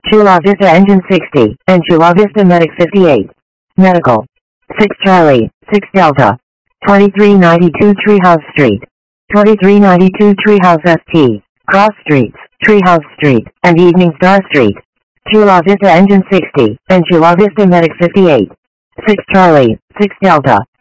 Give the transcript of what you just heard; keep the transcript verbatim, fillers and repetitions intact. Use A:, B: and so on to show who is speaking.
A: Chula Vista Engine sixty, and Chula Vista Medic fifty-eight. Medical. six Charlie, six Delta. twenty-three ninety-two Treehouse Street. twenty-three ninety-two Treehouse S T, Cross Streets, Treehouse Street, and Evening Star Street. Chula Vista Engine sixty, and Chula Vista Medic fifty-eight. six Charlie, six Delta.